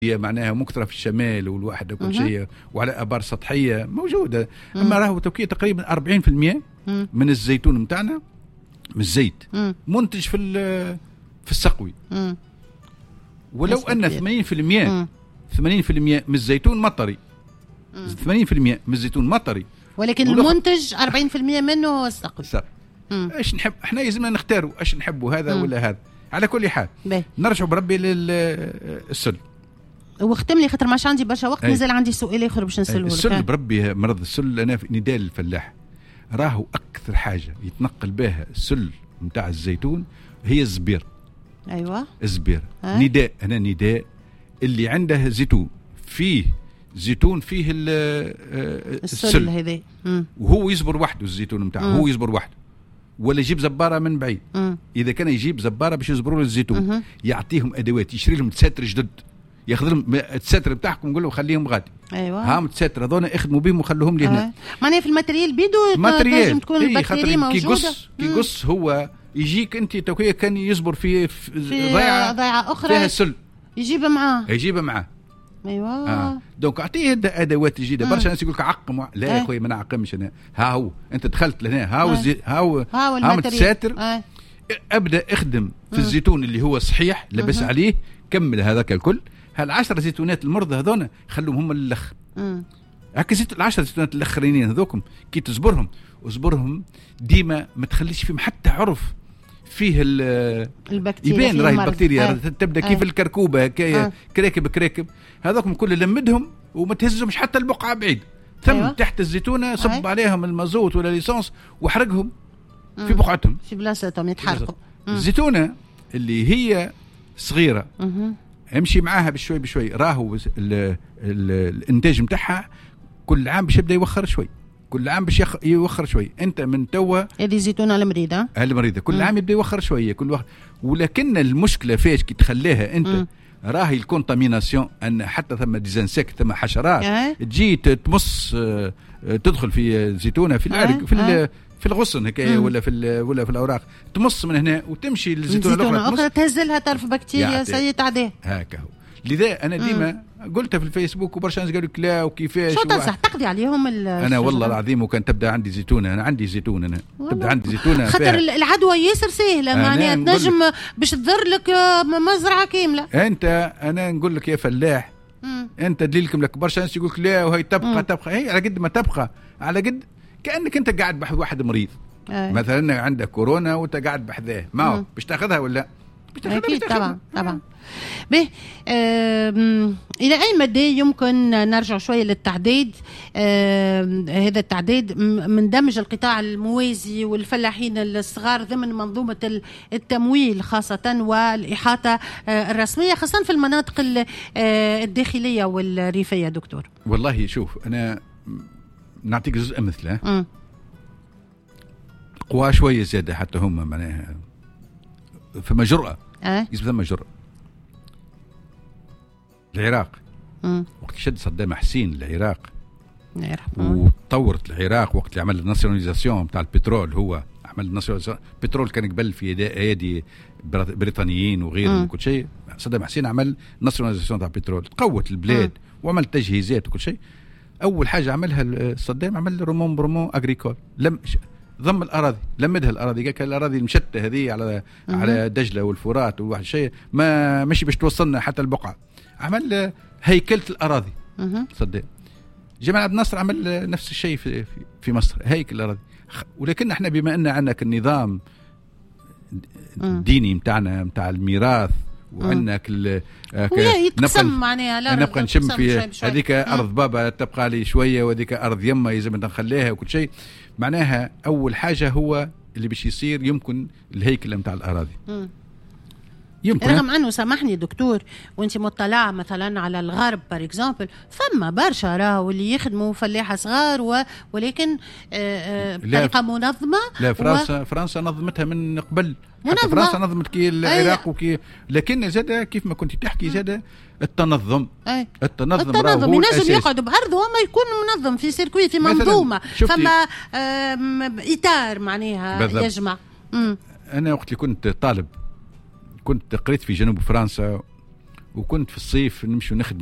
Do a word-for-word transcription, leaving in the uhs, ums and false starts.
هي معناها مكثرة في الشمال والواحد كل شيء وعلى آبار سطحية موجودة. مم. أما راهو توكيل تقريبا أربعين بالمئة من الزيتون متاعنا من الزيت مم. منتج في في السقوي. مم. ولو أن ثمانين بالمئة ثمانين بالمئة من الزيتون مطري. مم. ثمانين بالمئة من الزيتون مطري، ولكن المنتج أربعين بالمئة منه هو السقوي. ايش نحب احنا لازمنا نختاروا ايش نحبوا هذا مم. ولا هذا. على كل حال نرجعوا بربي للسل. وختم لي خاطر ماش عندي برشا وقت. مازال عندي سؤال اخر باش نساله لك. السل بربي مرض السل انا في نداء للفلاح راهو اكثر حاجه يتنقل بها السل نتاع الزيتون هي الزبير. ايوه الزبير. نداء انا نداء اللي عنده زيتون فيه زيتون فيه السل هذا وهو يصبر وحده الزيتون نتاعه هو يصبر وحده ولا يجيب زباره من بعيد. مم. اذا كان يجيب زباره باش يصبروا له الزيتون مم. يعطيهم ادوات يشري لهم تساتر جدد ياخذ لهم التساتر بتاعكم يقول لهم خليهم غادي. ايوه هاهم التساتر هذونا اخدموا بهم وخلوهم لي هنا. آه. معناها في الماتريال بيدو لازم تكون البكتيريا موجوده. كي قص كي قص هو يجيك انت توكيه كان يصبر في, في, في ضيعه ضيعه اخرى فيها السل يجيبها معاه يجيبها معاه. ايوه آه. دونك اعطيه ادوات جديده. برشا ناس يقول لك عقم. لا يا اخوي ما نعقمش انا. ها هو انت دخلت لهنا ها هو الزي... ها هو ها الساتر. آه. ابدا اخدم في مم. الزيتون اللي هو صحيح لبس مم. عليه كمل هذاك الكل. هالعشر زيتونات المرضى هذونا خلوهم هم الاخر. هكا زيت العشر زيتونات الاخرين هذوكم كي تصبرهم وصبرهم ديما ما تخليش فيهم حتى عرف فيه البكتيريا يبان راهي البكتيريا آه. تبدا كيف آه. الكركوبه آه. كراكب كراكب هذاكم كل لمدهم وما تهزهمش حتى البقعه بعيد ثم أيوة. تحت الزيتونه صب أيوة. عليهم المازوت ولا ليسانس وحرقهم مم. في بقعتهم في بلاصتهم يتحرقوا. الزيتونه اللي هي صغيره مم. امشي معاها بشوي بشوي راهو ال ال الانتاج نتاعها كل عام باش يبدا يوخر شوي كل عام باش يوخر شوي. انت من توا هذه الزيتونه المريضه المريضه كل م. عام يبدا يوخر شويه كل وقت. ولكن المشكله فاش كي تخليها انت م. راهي الكونتاميناسيون ان حتى ثم ديزانسيكت ثم حشرات أه؟ تجي تمص تدخل في الزيتونه في العرق أه؟ في أه؟ في الغصن هكايا ولا في ولا في الاوراق تمص من هنا وتمشي للزيتونه الاخرى اخرى تهزلها طرف بكتيريا سي تعديها هكا هو. لذا انا ديما قلتها في الفيسبوك وبرشا ناس قالوا لك لا وكيفاش شو تنصح تقضي عليهم انا والله العظيم وكان تبدا عندي زيتونه انا عندي زيتونه انا تبدا عندي زيتونه خاطر العدوى ياسر سهله معناها تنجم باش تضر لك مزرعه كامله. انت انا نقول لك يا فلاح مم. انت دليلكم لك برشا ناس يقول لك لا وهي تبقى مم. تبقى هي على قد ما تبقى على قد كانك انت قاعد بحث واحد مريض أي. مثلا عندك كورونا وانت قاعد بحذاه ما هو باش تاخذها ولا أكيد طبعا طبعا. به إلى أي مدى يمكن نرجع شوية للتعديد؟ هذا التعديد من دمج القطاع الموازي والفلاحين الصغار ضمن منظومة التمويل خاصة والإحاطة الرسمية خاصة في المناطق الداخلية والريفية دكتور. والله شوف أنا نعطيك جزء مثله قوى شوية زيادة حتى هم معناها فما جرأة أه؟ يسمى ثم جرأة. العراق مم. وقت شد صدام حسين العراق وطورت العراق وقت اللي عمل الناسيوناليزاسيون بتاع البترول هو عمل الناسيوناليزاسيون البترول كان قبل في ايادي بريطانيين وغيرهم وكل شيء. صدام حسين عمل الناسيوناليزاسيون تاع البترول قوت البلاد مم. وعمل تجهيزات وكل شيء. اول حاجه عملها صدام عمل رومون برومون اغريكول لم ضم الاراضي لمدها الاراضي قال الاراضي المشتته هذه على مم. على دجله والفرات وواحد شيء ما مشي باش توصلنا حتى البقعه. عمل هيكله الاراضي صدق. جمال عبد الناصر عمل نفس الشيء في في مصر هيكل الاراضي. ولكن احنا بما ان عندنا النظام الديني متاعنا متاع الميراث وعندنا كل يتقسم معناها نبقى نشم في هذيك ارض بابا تبقى لي شويه وهذيك ارض يما لازم نخليها وكل شيء. معناها اول حاجه هو اللي باش يصير يمكن الهيكل نتاع الاراضي م. يمكن رغم انه سامحني دكتور وانت مطلعه مثلا على الغرب بار اكزامبل فما برشا راهو اللي يخدموا فلاحه صغار و... ولكن بطريقه منظمه. لا فرنسا و... فرنسا نظمتها من قبل حتى فرنسا نظمت كي العراق وكي لكن زاد كيف ما كنت تحكي زاد التنظم أي. التنظم, التنظم ينجم يقعد بأرضه وما يكون منظم في سيركوي في منظومه فما اطار معناها بالضبط. يجمع مم. انا وقت اللي كنت طالب كنت قريت في جنوب فرنسا وكنت في الصيف نمشي ونخدم